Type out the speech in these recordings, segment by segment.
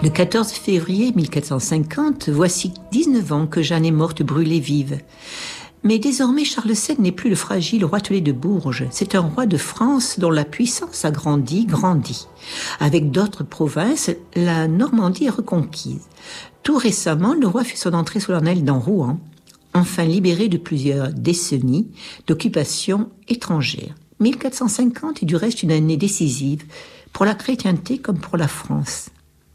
Le 14 février 1450, voici 19 ans que Jeanne est morte brûlée vive. Mais désormais, Charles VII n'est plus le fragile roitelet de Bourges. C'est un roi de France dont la puissance a grandi. Avec d'autres provinces, la Normandie est reconquise. Tout récemment, le roi fait son entrée solennelle dans Rouen, enfin libéré de plusieurs décennies d'occupation étrangère. 1450 est du reste une année décisive pour la chrétienté comme pour la France.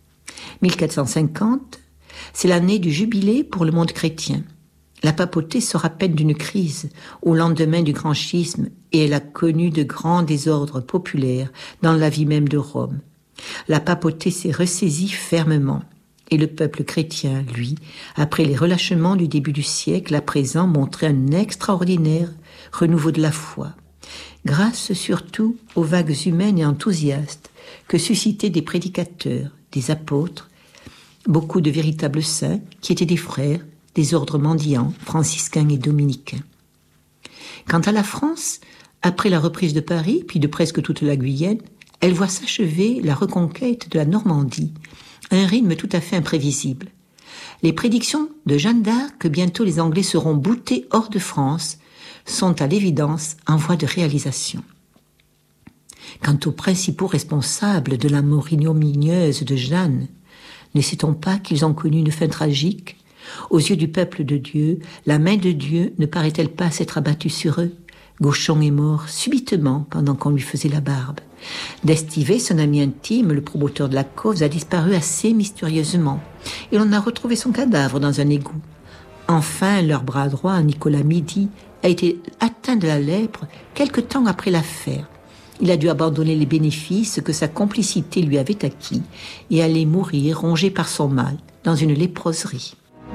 1450, c'est l'année du jubilé pour le monde chrétien. La papauté sort à peine d'une crise au lendemain du grand schisme et elle a connu de grands désordres populaires dans la vie même de Rome. La papauté s'est ressaisie fermement et le peuple chrétien, lui, après les relâchements du début du siècle, à présent montrait un extraordinaire renouveau de la foi, grâce surtout aux vagues humaines et enthousiastes que suscitaient des prédicateurs, des apôtres, beaucoup de véritables saints qui étaient des frères, des ordres mendiants, franciscains et dominicains. Quant à la France, après la reprise de Paris, puis de presque toute la Guyenne, elle voit s'achever la reconquête de la Normandie, à un rythme tout à fait imprévisible. Les prédictions de Jeanne d'Arc que bientôt les Anglais seront boutés hors de France sont à l'évidence en voie de réalisation. Quant aux principaux responsables de la mort ignominieuse de Jeanne, ne sait-on pas qu'ils ont connu une fin tragique ? Aux yeux du peuple de Dieu, la main de Dieu ne paraît-elle pas s'être abattue sur eux ? Gauchon est mort subitement pendant qu'on lui faisait la barbe. d'Estivé, son ami intime, le promoteur de la cause, a disparu assez mystérieusement et l'on a retrouvé son cadavre dans un égout. Enfin, leur bras droit, Nicolas Midi, a été atteint de la lèpre quelque temps après l'affaire. Il a dû abandonner les bénéfices que sa complicité lui avait acquis et aller mourir rongé par son mal dans une léproserie.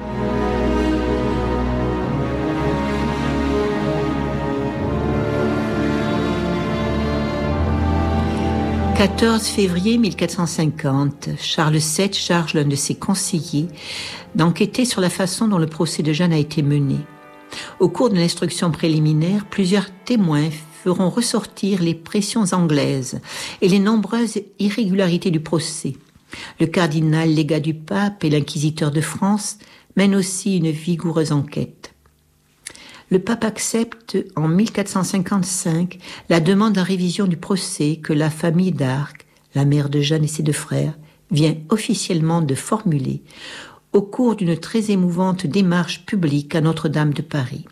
« 14 février 1450, Charles VII charge l'un de ses conseillers d'enquêter sur la façon dont le procès de Jeanne a été mené. Au cours de l'instruction préliminaire, plusieurs témoins feront ressortir les pressions anglaises et les nombreuses irrégularités du procès. Le cardinal légat du pape et l'inquisiteur de France mènent aussi une vigoureuse enquête. Le pape accepte en 1455 la demande en révision du procès que la famille d'Arc, la mère de Jeanne et ses deux frères, vient officiellement de formuler au cours d'une très émouvante démarche publique à Notre-Dame de Paris.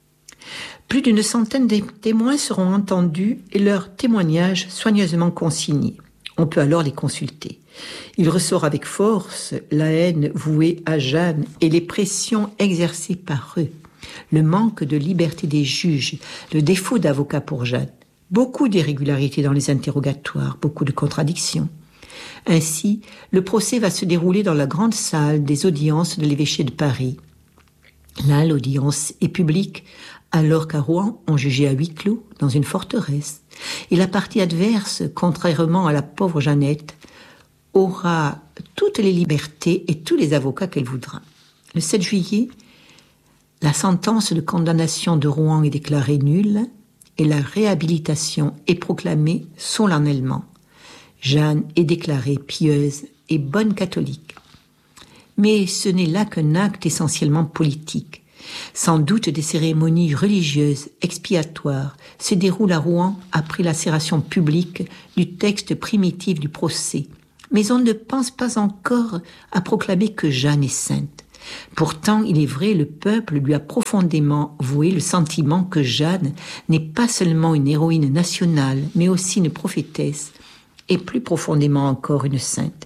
Plus d'une centaine de témoins seront entendus et leurs témoignages soigneusement consignés. On peut alors les consulter. Il ressort avec force la haine vouée à Jeanne et les pressions exercées par eux. Le manque de liberté des juges, le défaut d'avocat pour Jeanne, beaucoup d'irrégularités dans les interrogatoires, beaucoup de contradictions. Ainsi, le procès va se dérouler dans la grande salle des audiences de l'évêché de Paris. Là, l'audience est publique, alors qu'à Rouen, on jugeait à huis clos, dans une forteresse. Et la partie adverse, contrairement à la pauvre Jeannette, aura toutes les libertés et tous les avocats qu'elle voudra. Le 7 juillet, la sentence de condamnation de Rouen est déclarée nulle et la réhabilitation est proclamée solennellement. Jeanne est déclarée pieuse et bonne catholique. Mais ce n'est là qu'un acte essentiellement politique. Sans doute des cérémonies religieuses expiatoires se déroulent à Rouen après la serration publique du texte primitif du procès. Mais on ne pense pas encore à proclamer que Jeanne est sainte. Pourtant, il est vrai, le peuple lui a profondément voué le sentiment que Jeanne n'est pas seulement une héroïne nationale, mais aussi une prophétesse, et plus profondément encore une sainte.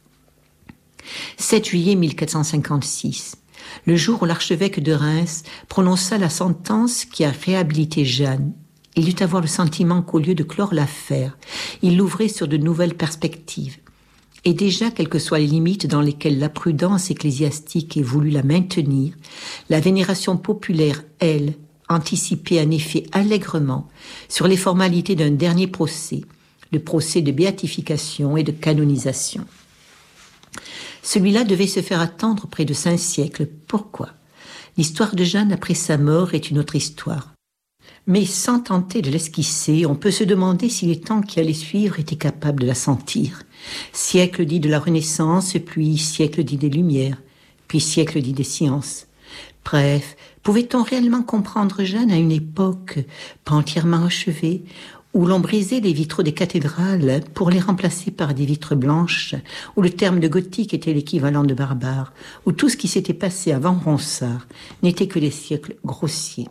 7 juillet 1456, le jour où l'archevêque de Reims prononça la sentence qui a réhabilité Jeanne. Il dut avoir le sentiment qu'au lieu de clore l'affaire, il l'ouvrait sur de nouvelles perspectives. Et déjà, quelles que soient les limites dans lesquelles la prudence ecclésiastique ait voulu la maintenir, la vénération populaire, elle, anticipait en effet allègrement sur les formalités d'un dernier procès, le procès de béatification et de canonisation. Celui-là devait se faire attendre près de 5 siècles. Pourquoi ? L'histoire de Jeanne après sa mort est une autre histoire. Mais sans tenter de l'esquisser, on peut se demander si les temps qui allaient suivre étaient capables de la sentir. Siècle dit de la Renaissance, puis siècle dit des Lumières, puis siècle dit des sciences. Bref, pouvait-on réellement comprendre Jeanne à une époque pas entièrement achevée, où l'on brisait les vitraux des cathédrales pour les remplacer par des vitres blanches, où le terme de gothique était l'équivalent de barbare, où tout ce qui s'était passé avant Ronsard n'était que des siècles grossiers.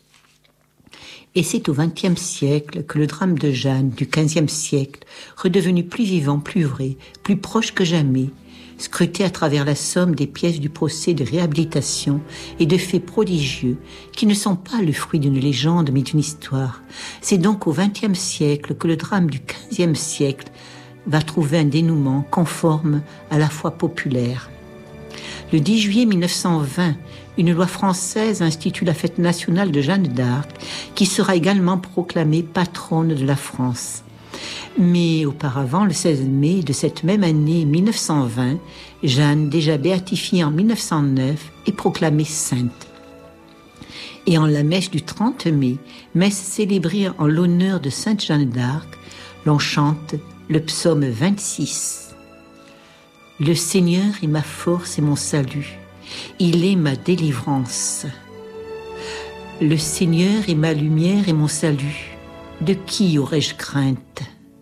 Et c'est au XXe siècle que le drame de Jeanne du XVe siècle, redevenu plus vivant, plus vrai, plus proche que jamais, scruté à travers la somme des pièces du procès de réhabilitation et de faits prodigieux qui ne sont pas le fruit d'une légende mais d'une histoire. C'est donc au XXe siècle que le drame du XVe siècle va trouver un dénouement conforme à la foi populaire. Le 10 juillet 1920, une loi française institue la fête nationale de Jeanne d'Arc, qui sera également proclamée patronne de la France. Mais auparavant, le 16 mai de cette même année 1920, Jeanne, déjà béatifiée en 1909, est proclamée sainte. Et en la messe du 30 mai, messe célébrée en l'honneur de sainte Jeanne d'Arc, l'on chante le psaume 26. Le Seigneur est ma force et mon salut, il est ma délivrance. Le Seigneur est ma lumière et mon salut, de qui aurais-je crainte?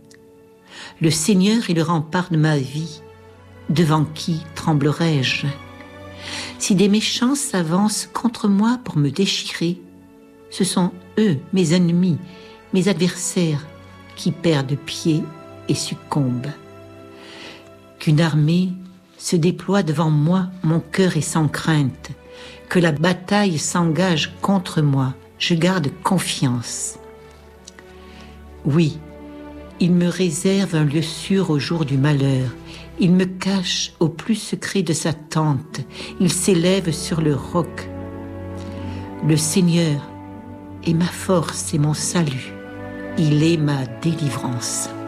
Le Seigneur est le rempart de ma vie, devant qui tremblerais-je? Si des méchants s'avancent contre moi pour me déchirer, ce sont eux, mes ennemis, mes adversaires, qui perdent pied et succombent. Qu'une armée se déploie devant moi, mon cœur est sans crainte. Que la bataille s'engage contre moi, je garde confiance. Oui, il me réserve un lieu sûr au jour du malheur. Il me cache au plus secret de sa tente. Il s'élève sur le roc. Le Seigneur est ma force et mon salut. Il est ma délivrance.